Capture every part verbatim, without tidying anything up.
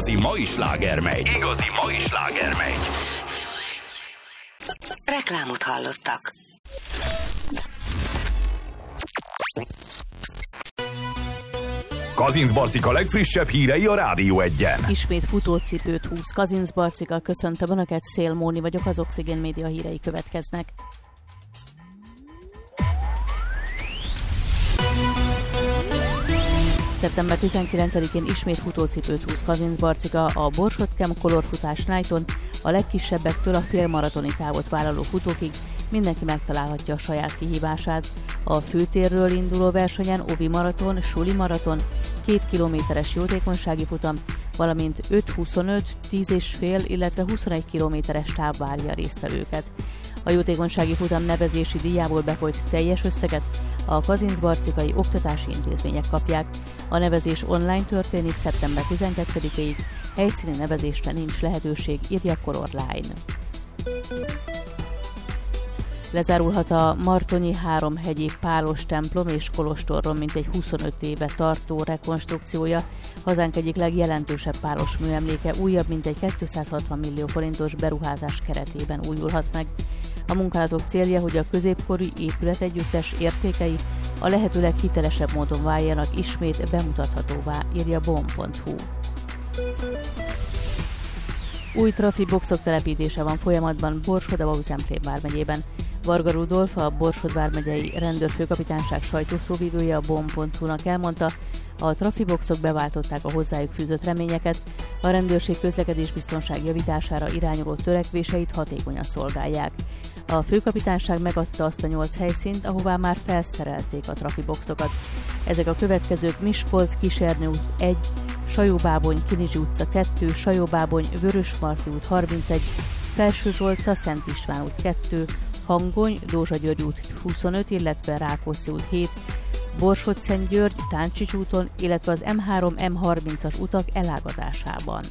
Igazi mai slágermegy. Igazi mai slágermegy. Reklámot hallottak. Kazinc Barcika legfrissebb hírei a Rádió Egyen. Ismét futócipőt húz Kazinc Barcika, köszöntöm Önöket, Szél Móni vagyok, az Oxigén Média hírei következnek. szeptember tizenkilencedikén ismét futócipőt húz Kazinc Barcika, a Borsod-Kem kolorfutás Nighton, a legkisebbektől a félmaratoni távot vállaló futókig mindenki megtalálhatja a saját kihívását. A főtérről induló versenyen ovi maraton, suli maraton, két kilométeres jótékonysági futam, valamint öt huszonöt, tíz és fél, illetve huszonegy kilométeres táv várja a résztvevőket. A jótékonysági futam nevezési díjából befolyt teljes összeget a Kazinc Barcikai oktatási intézmények kapják. A nevezés online történik szeptember tizenkettedikéig, helyszíni nevezésre nincs lehetőség, írja Colorline. Lezárulhat a Martonyi Háromhegyi Pálos templom és kolostorron mintegy huszonöt éve tartó rekonstrukciója. Hazánk egyik legjelentősebb pálos műemléke újabb mintegy kétszázhatvan millió forintos beruházás keretében újulhat meg. A munkálatok célja, hogy a középkori épületegyüttes értékei a lehető leghitelesebb módon váljanak ismét bemutathatóvá, írja bom pont hu. Új trafiboxok telepítése van folyamatban Borsod-Abaúj-Zemplén vármegyében. Varga Rudolf, a Borsod vármegyei rendőrfőkapitányság sajtószóvivője a bom pont hu-nak elmondta, a trafiboxok beváltották a hozzájuk fűzött reményeket, a rendőrség közlekedésbiztonság javítására irányuló törekvéseit hatékonyan szolgálják. A főkapitányság megadta azt a nyolc helyszínt, ahová már felszerelték a trafiboxokat. Ezek a következők: Miskolc, Kisernő út egy, Sajó-Bábony, Kinizsi utca kettő, Sajó-Bábony, Vörösmarty út harmincegy, Felső-Zsolca, Szent István út kettő, Hangony, Dózsa György út huszonöt, illetve Rákóczi út hét, Borsod-Szentgyörgy, Táncsics úton, illetve az em három em harmincas utak elágazásában.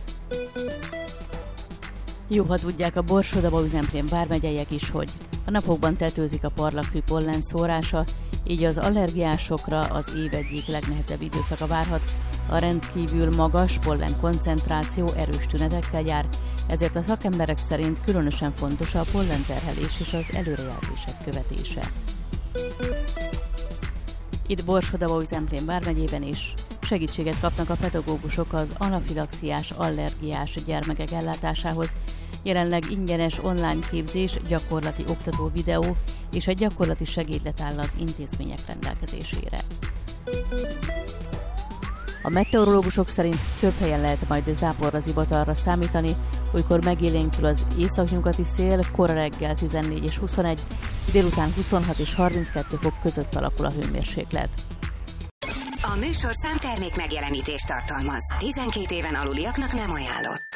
Jó, ha tudják a Borsod-Abaúj-Zemplén vármegyeiek is, hogy a napokban tetőzik a parlagfű pollen szórása, így az allergiásokra az év egyik legnehezebb időszaka várhat. A rendkívül magas pollen koncentráció erős tünetekkel jár, ezért a szakemberek szerint különösen fontos a pollenterhelés és az előrejelzések követése. Itt Borsod-Abaúj-Zemplén vármegyében is segítséget kapnak a pedagógusok az anafilaxiás, allergiás gyermekek ellátásához. Jelenleg ingyenes online képzés, gyakorlati oktató videó és egy gyakorlati segédlet áll az intézmények rendelkezésére. A meteorológusok szerint több helyen lehet majd záporra, zivatarra számítani, olykor megélénkül az északnyugati szél, kora reggel tizennégy és huszonegy, délután huszonhat és harminckettő fok között alakul a hőmérséklet. A műsorszám termék megjelenítést tartalmaz. tizenkét éven aluliaknak nem ajánlott.